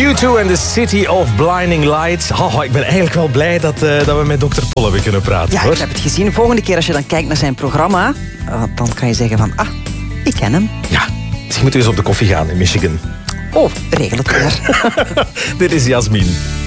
U2 en The City of Blinding Lights. Oh, ik ben eigenlijk wel blij dat we met Dr. Pol hebben kunnen praten. Ja, hoor. ik heb het gezien. Volgende keer als je dan kijkt naar zijn programma, dan kan je zeggen van, ik ken hem. Ja, misschien moeten we eens op de koffie gaan in Michigan. Oh, regel het weer. Dit is Jasmin.